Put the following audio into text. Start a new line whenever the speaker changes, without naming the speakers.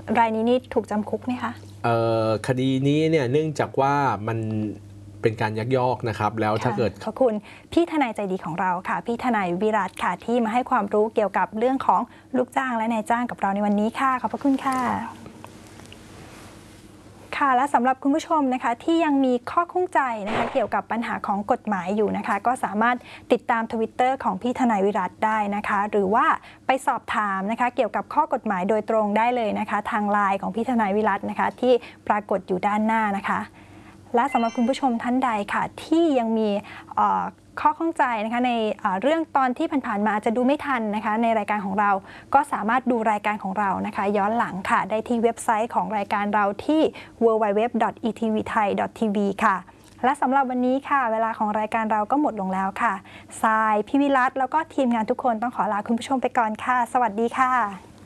รายนี้นี่ถูกจำคุกไหมคะ
คดีนี้เนี่ยเนื่องจากว่ามันเป็นการยักยอกนะครับแล้วถ้าเกิด
ขอบคุณพี่ทนายใจดีของเราค่ะพี่ทนายวิรัตค่ะที่มาให้ความรู้เกี่ยวกับเรื่องของลูกจ้างและนายจ้างกับเราในวันนี้ค่ะขอบพระคุณค่ะค่ะและสำหรับคุณผู้ชมนะคะที่ยังมีข้อข้องใจนะคะเกี่ยวกับปัญหาของกฎหมายอยู่นะคะก็สามารถติดตาม Twitter ของพี่ทนายวิรัตได้นะคะหรือว่าไปสอบถามนะคะเกี่ยวกับข้อกฎหมายโดยตรงได้เลยนะคะทางไลน์ของพี่ทนายวิรัตนะคะที่ปรากฏอยู่ด้านหน้านะคะและสำหรับคุณผู้ชมท่านใดค่ะที่ยังมีข้อข้องใจนะคะในเรื่องตอนที่ผ่านๆมาอาจจะดูไม่ทันนะคะในรายการของเราก็สามารถดูรายการของเรานะคะย้อนหลังค่ะได้ที่เว็บไซต์ของรายการเราที่ www.etvthai.tv ค่ะและสำหรับวันนี้ค่ะเวลาของรายการเราก็หมดลงแล้วค่ะทรายพี่วิรัตแล้วก็ทีมงานทุกคนต้องขอลาคุณผู้ชมไปก่อนค่ะสวัสดีค่ะ